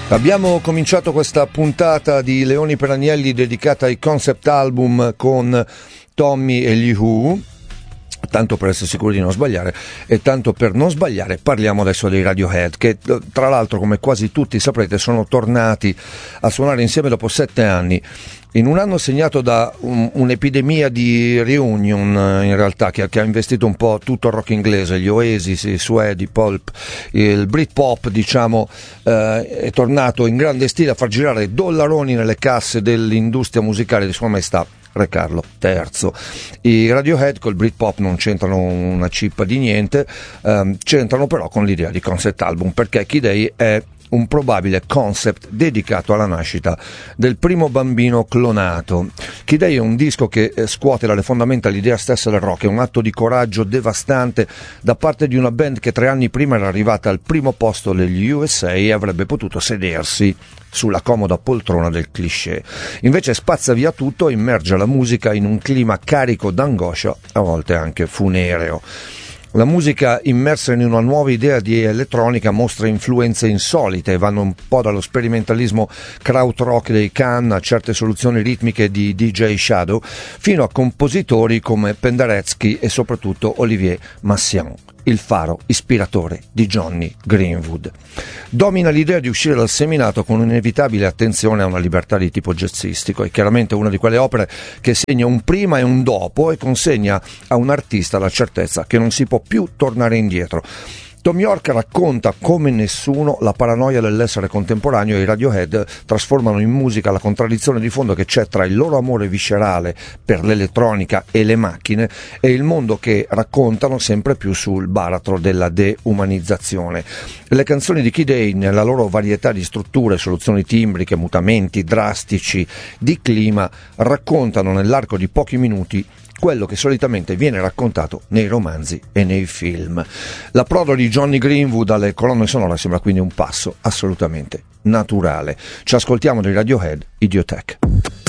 Abbiamo cominciato questa puntata di Leoni per Agnelli dedicata ai concept album con Tommy e gli Who. Tanto per essere sicuri di non sbagliare e tanto per non sbagliare parliamo adesso dei Radiohead, che tra l'altro, come quasi tutti saprete, sono tornati a suonare insieme dopo 7 anni, in un anno segnato da un'epidemia di reunion, in realtà, che ha investito un po' tutto il rock inglese, gli Oasis, i Suede, i Pulp, il Britpop, diciamo, è tornato in grande stile a far girare dollaroni nelle casse dell'industria musicale di Sua Maestà Re Carlo III. I Radiohead col Britpop non c'entrano una cippa di niente, c'entrano però con l'idea di concept album, perché Kid A è un probabile concept dedicato alla nascita del primo bambino clonato. Kid A è un disco che scuote dalle fondamenta l'idea stessa del rock, è un atto di coraggio devastante da parte di una band che 3 anni prima era arrivata al primo posto degli USA e avrebbe potuto sedersi sulla comoda poltrona del cliché. Invece spazza via tutto e immerge la musica in un clima carico d'angoscia, a volte anche funereo. La musica, immersa in una nuova idea di elettronica, mostra influenze insolite, vanno un po' dallo sperimentalismo krautrock dei Can a certe soluzioni ritmiche di DJ Shadow, fino a compositori come Penderecki e soprattutto Olivier Messiaen, il faro ispiratore di Johnny Greenwood. Domina l'idea di uscire dal seminato con un'inevitabile attenzione a una libertà di tipo jazzistico. È chiaramente una di quelle opere che segna un prima e un dopo e consegna a un artista la certezza che non si può più tornare indietro. Thom Yorke racconta come nessuno la paranoia dell'essere contemporaneo e i Radiohead trasformano in musica la contraddizione di fondo che c'è tra il loro amore viscerale per l'elettronica e le macchine e il mondo che raccontano sempre più sul baratro della deumanizzazione. Le canzoni di Kid A, nella loro varietà di strutture, soluzioni timbriche, mutamenti drastici di clima, raccontano nell'arco di pochi minuti quello che solitamente viene raccontato nei romanzi e nei film. L'approdo di Johnny Greenwood alle colonne sonore sembra quindi un passo assolutamente naturale. Ci ascoltiamo dei Radiohead, Idiotech.